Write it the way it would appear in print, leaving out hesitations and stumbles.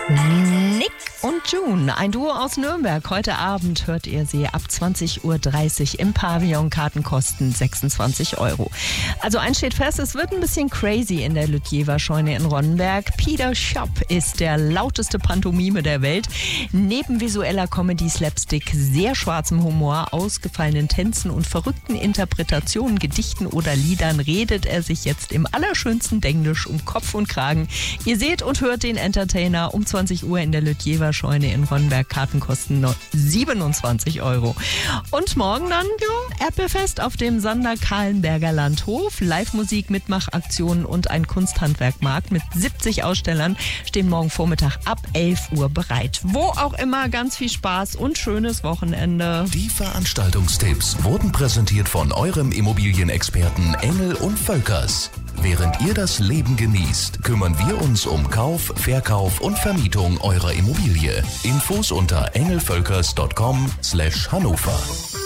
Nick und June, ein Duo aus Nürnberg. Heute Abend hört ihr sie ab 20.30 Uhr im Pavillon. Karten kosten 26 €. Also eins steht fest, es wird ein bisschen crazy in der Lütjewa-Scheune in Ronnenberg. Peter Schopp ist der lauteste Pantomime der Welt. Neben visueller Comedy, Slapstick, sehr schwarzem Humor, ausgefallenen Tänzen und verrückten Interpretationen, Gedichten oder Liedern redet er sich jetzt im allerschönsten Denglisch um Kopf und Kragen. Ihr seht und hört den Entertainer um 20 Uhr in der Lütjewa-Scheune in Ronnenberg. Karten kosten 27 €. Und morgen dann, Erdbeerfest auf dem Sander-Kahlenberger Landhof. Live-Musik, Mitmachaktionen und ein Kunsthandwerkmarkt mit 70 Ausstellern stehen morgen Vormittag ab 11 Uhr bereit. Wo auch immer, ganz viel Spaß und schönes Wochenende. Die Veranstaltungstipps wurden präsentiert von eurem Immobilienexperten Engel und Völkers. Während ihr das Leben genießt, kümmern wir uns um Kauf, Verkauf und Vermietung eurer Immobilie. Infos unter engelvölkers.com/Hannover.